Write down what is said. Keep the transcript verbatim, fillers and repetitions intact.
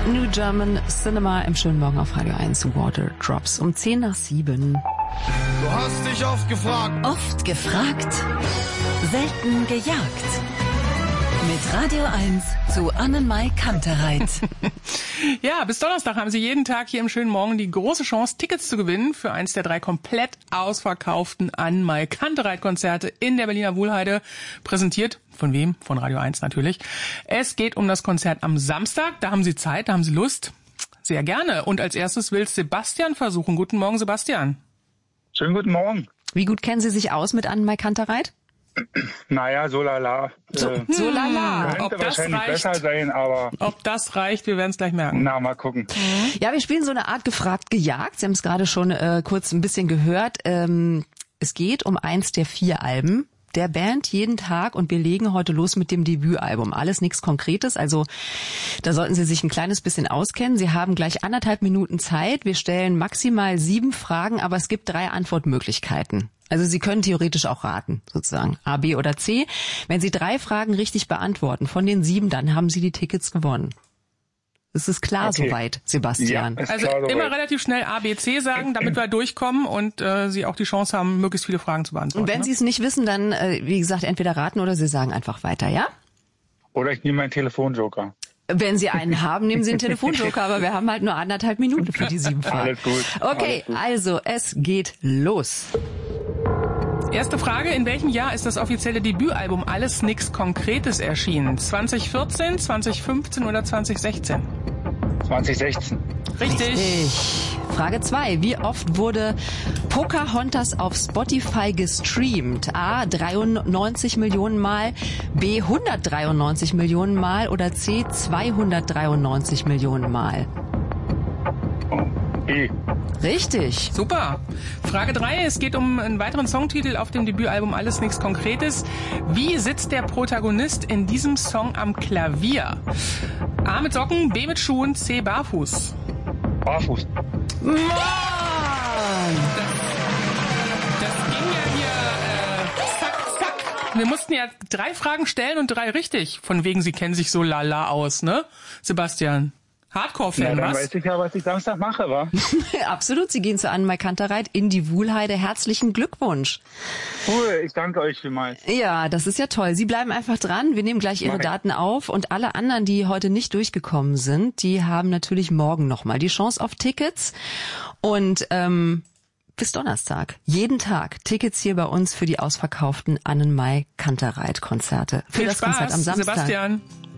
New German Cinema im schönen Morgen auf Radio eins. Water Drops um zehn nach sieben. Du hast dich oft gefragt. Oft gefragt, selten gejagt. Mit Radio eins zu Annenmai Kantereit. Ja, bis Donnerstag haben Sie jeden Tag hier im schönen Morgen die große Chance, Tickets zu gewinnen für eins der drei komplett ausverkauften Annenmai Kantereit-Konzerte in der Berliner Wuhlheide. Präsentiert von wem? Von Radio eins natürlich. Es geht um das Konzert am Samstag. Da haben Sie Zeit, da haben Sie Lust. Sehr gerne. Und als erstes will Sebastian versuchen. Guten Morgen, Sebastian. Schönen guten Morgen. Wie gut kennen Sie sich aus mit Annenmai Kantereit? Naja, so lala. So, äh, so lala. Könnte Ob das wahrscheinlich reicht? besser sein, aber Ob das reicht, wir werden es gleich merken. na, mal gucken. Ja, wir spielen so eine Art gefragt, gejagt. Sie haben es gerade schon äh, kurz ein bisschen gehört. Ähm, es geht um eins der vier Alben der Band jeden Tag und wir legen heute los mit dem Debütalbum. Alles nichts Konkretes, also da sollten Sie sich ein kleines bisschen auskennen. Sie haben gleich anderthalb Minuten Zeit. Wir stellen maximal sieben Fragen, aber es gibt drei Antwortmöglichkeiten. Also Sie können theoretisch auch raten, sozusagen A, B oder C. Wenn Sie drei Fragen richtig beantworten von den sieben, dann haben Sie die Tickets gewonnen. Das ist klar Okay. soweit, Sebastian. Ja, ist Also klar, immer soweit. relativ schnell A, B, C sagen, damit wir durchkommen und äh, Sie auch die Chance haben, möglichst viele Fragen zu beantworten. Und wenn ne? Sie es nicht wissen, dann, äh, wie gesagt, entweder raten oder Sie sagen einfach weiter, ja? Oder ich nehme meinen Telefonjoker. Wenn Sie einen haben, nehmen Sie einen Telefonjoker, aber wir haben halt nur anderthalb Minuten für die sieben Fragen. Alles gut. Okay, Alles gut. also es geht los. Erste Frage, in welchem Jahr ist das offizielle Debütalbum Alles nix Konkretes erschienen? zwanzig vierzehn, zwanzig fünfzehn oder zwanzig sechzehn? zwanzig sechzehn. Richtig. Ich. Frage zwei. Wie oft wurde Pocahontas auf Spotify gestreamt? A. dreiundneunzig Millionen Mal, B. hundertdreiundneunzig Millionen Mal oder C. zweihundertdreiundneunzig Millionen Mal? Oh, B. Richtig. Super. Frage drei, es geht um einen weiteren Songtitel auf dem Debütalbum Alles nix Konkretes. Wie sitzt der Protagonist in diesem Song am Klavier? A mit Socken, B mit Schuhen, C barfuß. Barfuß. Mann! Das ging ja hier äh, zack, zack. Wir mussten ja drei Fragen stellen und drei richtig. Von wegen, Sie kennen sich so lala aus, ne? Sebastian. Na, Hardcore-Fan, dann was? weiß ich ja, was ich Samstag mache, wa? Absolut, Sie gehen zu Annenmai Kantereit in die Wuhlheide. Herzlichen Glückwunsch. Cool, ich danke euch vielmals. Ja, das ist ja toll. Sie bleiben einfach dran. Wir nehmen gleich Ihre Mach ich. Daten auf. Und alle anderen, die heute nicht durchgekommen sind, die haben natürlich morgen nochmal die Chance auf Tickets. Und ähm, bis Donnerstag. Jeden Tag Tickets hier bei uns für die ausverkauften Annenmai Kantereit Konzerte. Für Viel das Spaß, Konzert am Samstag. Sebastian.